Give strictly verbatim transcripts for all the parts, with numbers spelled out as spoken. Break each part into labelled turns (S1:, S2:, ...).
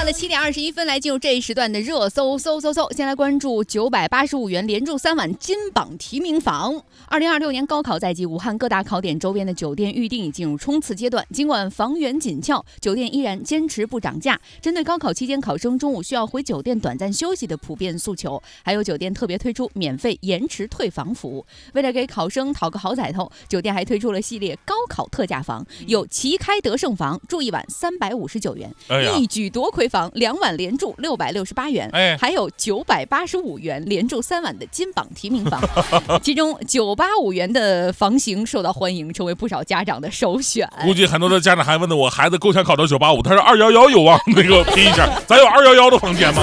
S1: 的七点二十一分，来进入这一时段的热搜搜搜搜。先来关注九百八十五元连住三晚金榜题名房。二零二六年高考在即，武汉各大考点周边的酒店预订已进入冲刺阶段。尽管房源紧俏，酒店依然坚持不涨价。针对高考期间考生中午需要回酒店短暂休息的普遍诉求，还有酒店特别推出免费延迟退房服务。为了给考生讨个好彩头，酒店还推出了系列高考特价房，有旗开得胜房，住一晚三百五十九元。
S2: 哎
S1: 一举夺魁房两晚连住六百六十八元，
S2: 哎，
S1: 还有九百八十五元连住三晚的金榜题名房，其中九八五元的房型受到欢迎，成为不少家长的首选。
S2: 估计很多的家长还问的我孩子够想考到九八五，他说二一一有啊，那个批一下，咱有二一一的房间吗？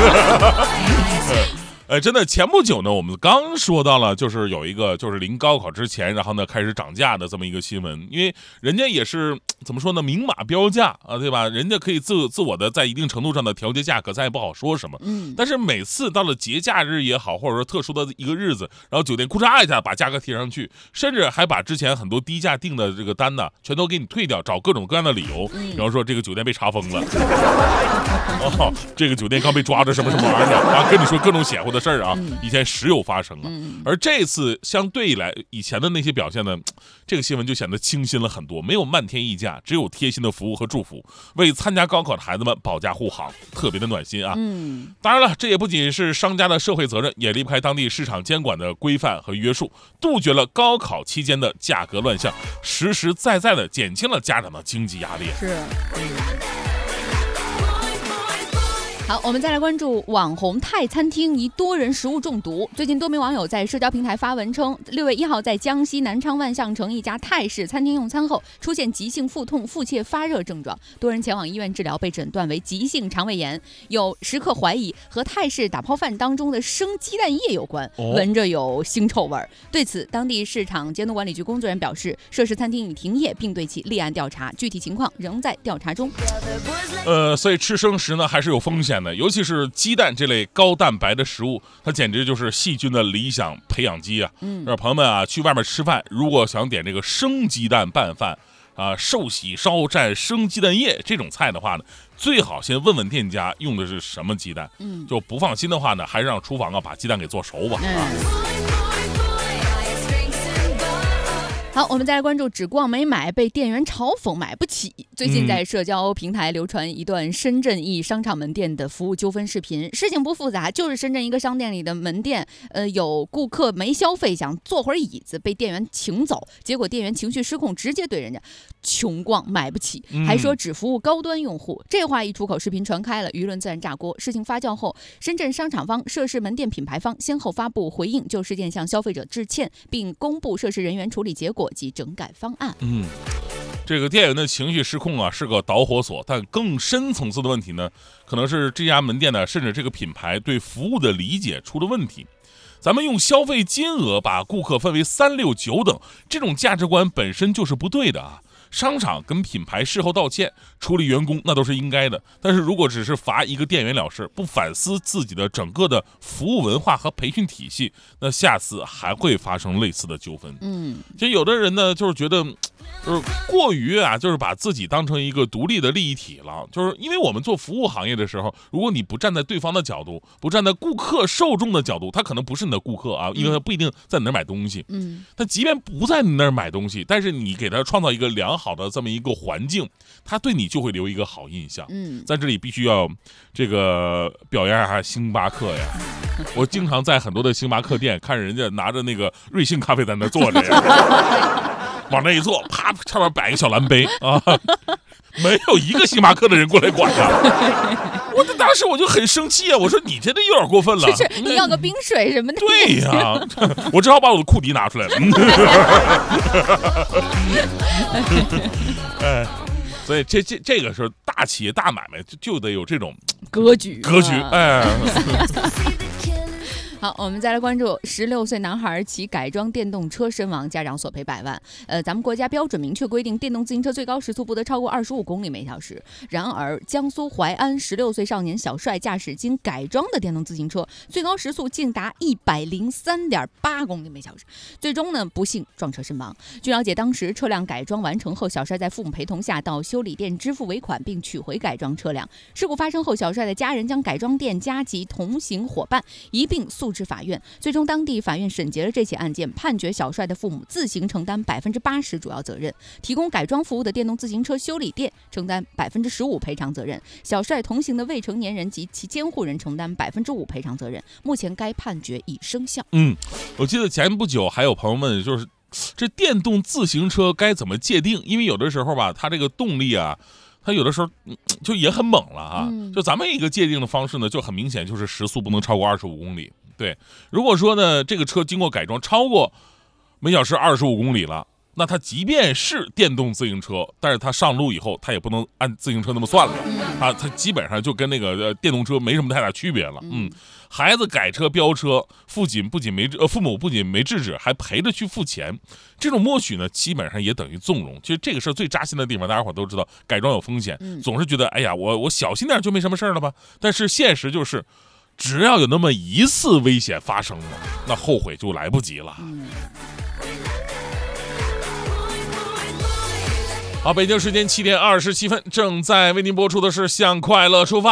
S2: 呃，真的，前不久呢，我们刚说到了，就是有一个就是临高考之前，然后呢开始涨价的这么一个新闻，因为人家也是怎么说呢，明码标价啊，对吧？人家可以自自我的在一定程度上的调节价格，咱也不好说什么。嗯。但是每次到了节假日也好，或者说特殊的一个日子，然后酒店咕嚓一下把价格提上去，甚至还把之前很多低价订的这个单呢，全都给你退掉，找各种各样的理由，然后说这个酒店被查封了，哦，这个酒店刚被抓着什么什么玩意儿啊，跟你说各种邪乎的事儿啊，以前时有发生啊。而这次相对来以前的那些表现呢，这个新闻就显得清新了很多，没有漫天溢价，只有贴心的服务和祝福，为参加高考的孩子们保驾护航，特别的暖心啊。嗯，当然了，这也不仅是商家的社会责任，也离不开当地市场监管的规范和约束，杜绝了高考期间的价格乱象，实实在在的减轻了家长的经济压力。
S1: 是。好，我们再来关注网红泰餐厅疑多人食物中毒。最近多名网友在社交平台发文称，六月一号在江西南昌万象城一家泰式餐厅用餐后出现急性腹痛、腹泻、发热症状，多人前往医院治疗，被诊断为急性肠胃炎。有食客怀疑和泰式打泡饭当中的生鸡蛋液有关，闻着有腥臭味。对此，当地市场监督管理局工作人员表示，涉事餐厅已停业，并对其立案调查，具体情况仍在调查中。
S2: 呃，所以吃生食呢还是有风险的，尤其是鸡蛋这类高蛋白的食物，它简直就是细菌的理想培养基啊！嗯，让朋友们啊去外面吃饭，如果想点这个生鸡蛋拌饭啊、寿喜烧蘸生鸡蛋液这种菜的话呢，最好先问问店家用的是什么鸡蛋。嗯，就不放心的话呢，还是让厨房啊把鸡蛋给做熟吧。嗯。
S1: 好，我们再来关注只逛没买被店员嘲讽买不起。最近在社交平台流传一段深圳一商场门店的服务纠纷视频，事情不复杂，就是深圳一个商店里的门店，呃，有顾客没消费，想坐会儿椅子，被店员请走，结果店员情绪失控，直接对人家穷逛买不起，还说只服务高端用户。这话一出口，视频传开了，舆论自然炸锅。事情发酵后，深圳商场方、涉事门店品牌方先后发布回应，就事件向消费者致歉，并公布涉事人员处理结果及整改方案。
S2: 嗯，这个店员的情绪失控啊是个导火索，但更深层次的问题呢，可能是这家门店呢，甚至这个品牌对服务的理解出了问题。咱们用消费金额把顾客分为三六九等，这种价值观本身就是不对的啊。商场跟品牌事后道歉、处理员工，那都是应该的。但是如果只是罚一个店员了事，不反思自己的整个的服务文化和培训体系，那下次还会发生类似的纠纷。嗯，其实有的人呢，就是觉得，就是过于啊，就是把自己当成一个独立的利益体了。就是因为我们做服务行业的时候，如果你不站在对方的角度，不站在顾客受众的角度，他可能不是你的顾客啊，因为他不一定在你那儿买东西。嗯，他即便不在你那儿买东西，但是你给他创造一个良好的这么一个环境，他对你就会留一个好印象。嗯，在这里必须要这个表扬一下星巴克呀。我经常在很多的星巴克店看人家拿着那个瑞幸咖啡在那坐着呀。往那一坐，啪，上面摆一个小蓝杯啊，没有一个星巴克的人过来管他。我当时我就很生气啊，我说你这有点过分了，
S1: 是是，你要个冰水什么的。
S2: 对呀、啊，我只好把我的库迪拿出来了。哎，所以这这这个时候大企业大买卖就就得有这种
S1: 格局
S2: 格局，哎。
S1: 好，我们再来关注十六岁男孩骑改装电动车身亡，家长索赔百万。呃，咱们国家标准明确规定，电动自行车最高时速不得超过二十五公里每小时。然而，江苏淮安十六岁少年小帅驾驶经改装的电动自行车，最高时速竟达一百零三点八公里每小时，最终呢不幸撞车身亡。据了解，当时车辆改装完成后，小帅在父母陪同下到修理店支付尾款，并取回改装车辆。事故发生后，小帅的家人将改装店加及同行伙伴一并诉至法院，最终当地法院审结了这起案件，判决小帅的父母自行承担百分之八十主要责任，提供改装服务的电动自行车修理店承担百分之十五赔偿责任，小帅同行的未成年人及其监护人承担百分之五赔偿责任。目前该判决已生效。
S2: 嗯，我记得前不久还有朋友问，就是这电动自行车该怎么界定？因为有的时候吧，它这个动力啊。它有的时候就也很猛了啊，
S1: 嗯、
S2: 就咱们一个界定的方式呢，就很明显，就是时速不能超过二十五公里。对，如果说呢，这个车经过改装超过每小时二十五公里了，那它即便是电动自行车，但是它上路以后，它也不能按自行车那么算了，啊，它基本上就跟那个呃电动车没什么太大区别了。嗯，孩子改车飙车，父亲不仅没呃父母不仅没制止，还陪着去付钱，这种默许呢，基本上也等于纵容。其实这个事儿最扎心的地方，大家伙都知道，改装有风险，总是觉得哎呀，我我小心点就没什么事儿了吧？但是现实就是，只要有那么一次危险发生了，那后悔就来不及了。
S1: 嗯
S2: 好，北京时间七点二十七分，正在为您播出的是《向快乐出发》。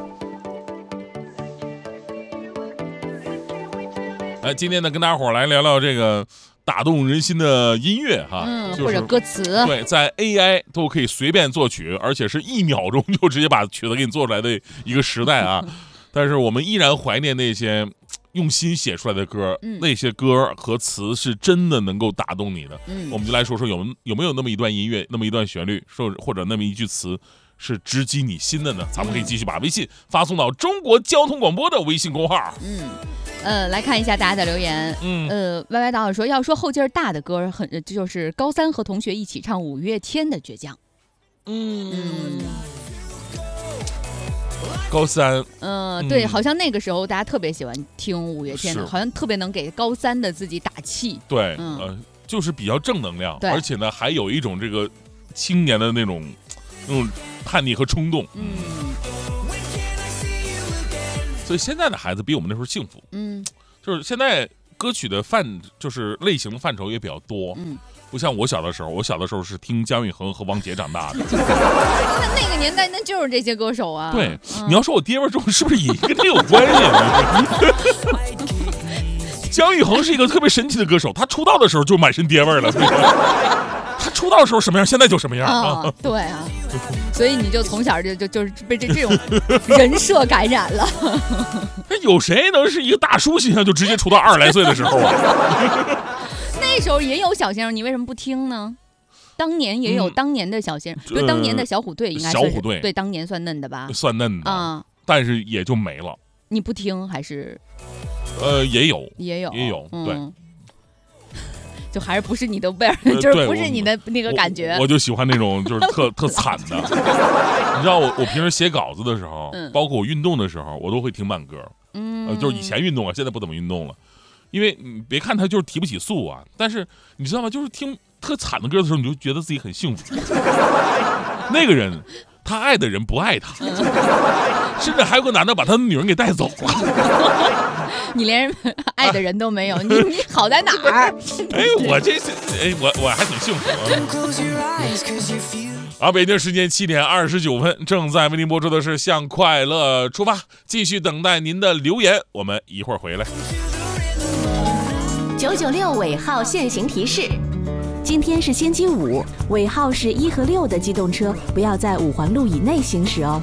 S2: 哎，今天呢，跟大家伙来聊聊这个打动人心的音乐哈，
S1: 嗯，
S2: 就是、
S1: 或者歌词，
S2: 对，在 A I 都可以随便作曲，而且是一秒钟就直接把曲子给你做出来的一个时代啊。但是我们依然怀念那些用心写出来的歌，嗯、那些歌和词是真的能够打动你的。嗯，我们就来说说有有没有那么一段音乐，那么一段旋律，说或者那么一句词是直击你心的呢？咱们可以继续把微信发送到中国交通广播的微信公号。
S1: 嗯。呃，来看一下大家的留言。嗯，呃，Y Y 导演说，要说后劲儿大的歌，很就是高三和同学一起唱五月天的《倔强》。
S2: 嗯。嗯高三，
S1: 嗯、呃，对，好像那个时候大家特别喜欢听五月天的，好像特别能给高三的自己打气。
S2: 对，嗯、呃，就是比较正能量，而且呢，还有一种这个青年的那种那种叛逆和冲动。嗯，所以现在的孩子比我们那时候幸福。嗯，就是现在歌曲的范，就是类型的范畴也比较多。嗯。不像我小的时候，我小的时候是听姜育恒和汪杰长大的。
S1: 那那个年代，那就是这些歌手啊。
S2: 对，嗯、你要说我爹味重，是不是也跟这有关系啊？姜育恒是一个特别神奇的歌手，他出道的时候就满身爹味了。他出道的时候什么样，现在就什么样啊？
S1: 啊对啊，所以你就从小就就就是被这这种人设感染了。
S2: 有谁能是一个大叔形象就直接出道二十来岁的时候啊？
S1: 那时候也有小先生，你为什么不听呢？当年也有当年的小先生，就、嗯、当年的小虎队应该
S2: 小虎队
S1: 对当年算嫩的吧？
S2: 算嫩的啊，但是也就没了。
S1: 你不听还是？
S2: 呃，也有，
S1: 也有，
S2: 也有，
S1: 嗯、
S2: 对，
S1: 就还是不是你的味儿，呃、就是不是你的那个感觉。
S2: 我, 我就喜欢那种就是特特惨的。你知道我我平时写稿子的时候，嗯、包括我运动的时候，我都会听慢歌。嗯、呃，就是以前运动啊，现在不怎么运动了。因为你别看他就是提不起速啊，但是你知道吗？就是听特惨的歌的时候，你就觉得自己很幸福。那个人，他爱的人不爱他，甚至还有个男的把他的女人给带走了。
S1: 你连爱的人都没有，你你好在哪儿？
S2: 哎，我这是哎，我我还挺幸福啊。好，北京时间七点二十九分，正在为您播出的是《向快乐出发》，继续等待您的留言，我们一会儿回来。
S3: 九九六尾号限行提示：今天是星期五，尾号是一和六的机动车不要在五环路以内行驶哦。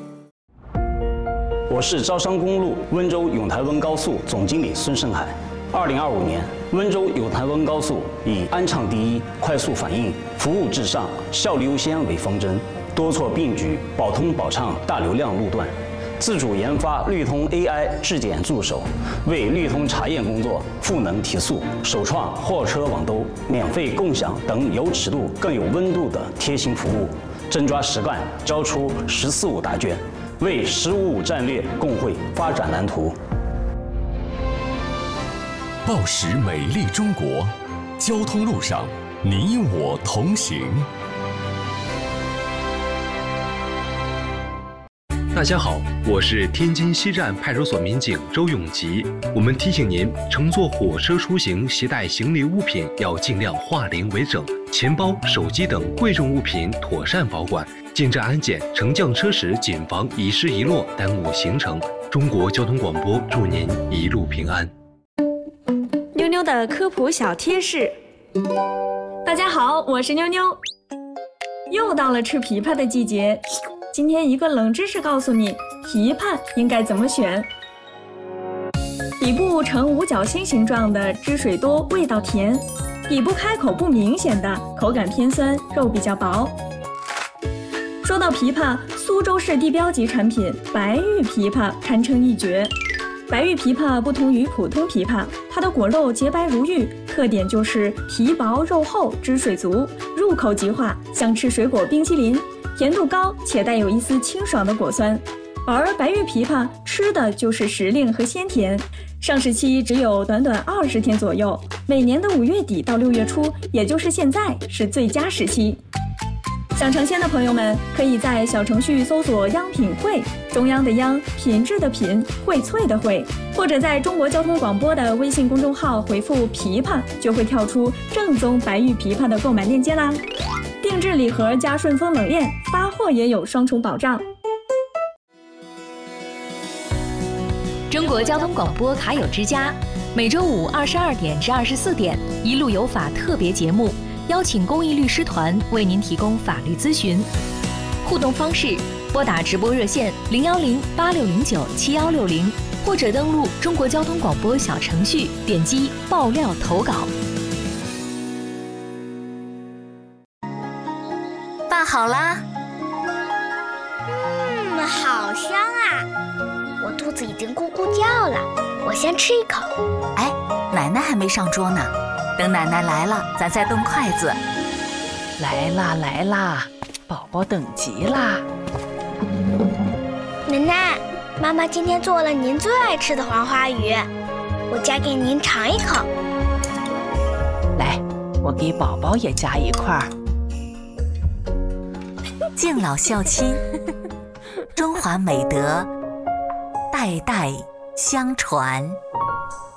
S4: 我是招商公路温州永台温高速总经理孙胜海。二零二五年，温州永台温高速以安畅第一、快速反应、服务至上、效率优先为方针，多措并举，保通保畅大流量路段。自主研发绿通 A I 质检助手，为绿通查验工作赋能提速，首创货车网兜、免费共享等有尺度更有温度的贴心服务，真抓实干，交出“十四五”答卷，为“十五五”战略共绘发展蓝图。
S5: 报时美丽中国，交通路上你我同行。
S6: 大家好，我是天津西站派出所民警周永吉。我们提醒您，乘坐火车出行，携带行李物品要尽量化零为整，钱包、手机等贵重物品妥善保管。进站安检、乘降车时谨防遗失遗落，耽误行程。中国交通广播祝您一路平安。
S7: 妞妞的科普小贴士。大家好，我是妞妞。又到了吃枇杷的季节，今天一个冷知识告诉你，枇杷应该怎么选。底部呈五角星形状的，汁水多，味道甜；底部开口不明显的，口感偏酸，肉比较薄。说到枇杷，苏州市地标级产品白玉枇杷堪称一绝。白玉枇杷不同于普通枇杷，它的果肉洁白如玉，特点就是皮薄肉厚，汁水足，入口即化，像吃水果冰淇淋，甜度高且带有一丝清爽的果酸。而白玉枇杷吃的就是时令和鲜甜，上市期只有短短二十天左右，每年的五月底到六月初，也就是现在是最佳时期。想尝鲜的朋友们，可以在小程序搜索“央品汇”，中央的央，品质的品，荟萃的荟，或者在中国交通广播的微信公众号回复“枇杷”，就会跳出正宗白玉枇杷的购买链接啦。定制礼盒加顺丰冷链，发货也有双重保障。
S3: 中国交通广播卡友之家，每周五二十二点至二十四点，一路有法特别节目。邀请公益律师团为您提供法律咨询。互动方式：拨打直播热线零幺零八六零九七幺六零，或者登录中国交通广播小程序，点击爆料投稿。
S8: 饭好啦。
S9: 嗯，好香啊！我肚子已经咕咕叫了，我先吃一口。
S8: 哎，奶奶还没上桌呢。等奶奶来了，咱再动筷子。
S10: 来啦来啦，宝宝等急啦！
S9: 奶奶，妈妈今天做了您最爱吃的黄花鱼，我夹给您尝一口。
S10: 来，我给宝宝也夹一块。
S8: 敬老孝亲，中华美德代代相传。